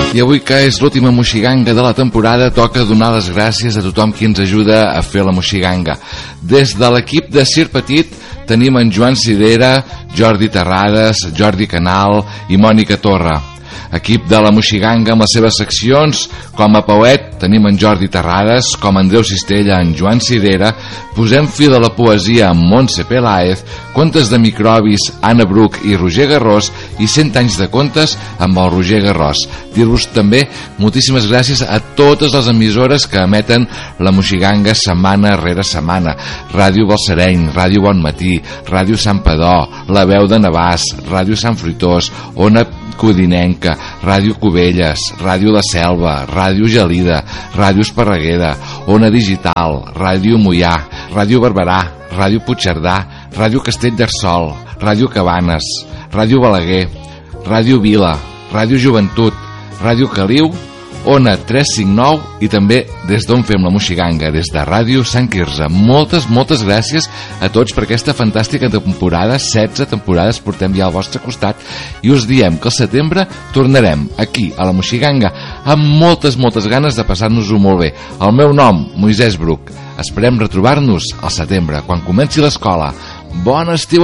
I avui, que és l'última moixiganga de la temporada, toca donar les gràcies a tothom qui ens ajuda a fer la moixiganga. Des de l'equip de Sir Petit tenim en Joan Sidera, Jordi Terrades, Jordi Canal i Mònica Torra. Equip de la moixiganga amb les seves seccions: com a Pauet tenim en Jordi Terrades, com a Andreu Cistella en Joan Sidera, Posem fil a la poesia amb Montse Peláez, Contes de microbis Anna Bruch i Roger Garrós, i 100 anys de contes amb el Roger Garrós. Dir-vos també moltíssimes gràcies a totes les emissores que emeten la moixiganga setmana rere setmana: Ràdio Balsareny, Ràdio Bon Matí, Ràdio Sant Padó, La Veu de Navàs, Ràdio Sant Fruitós, Ona Codinenca, Ràdio Cubelles, Ràdio La Selva, Ràdio Gelida, Ràdio Esparreguera, Ona Digital, Ràdio Moià, Ràdio Barberà, Ràdio Puigcerdà, Ràdio Castellterçol, Ràdio Cabanes, Ràdio Balaguer, Ràdio Vila, Ràdio Joventut, Ràdio Caliu, Ona 359 i també des d'on fem la moixiganga, des de Ràdio Sant Quirze. Moltes gràcies a tots per aquesta fantàstica temporada. 16 temporades portem ja al vostre costat i us diem que al setembre tornarem aquí a la moixiganga amb moltes ganes de passar-nos-ho molt bé. El meu nom, Moisès Bruch. Esperem retrobar-nos al setembre, quan comenci l'escola. Bon estiu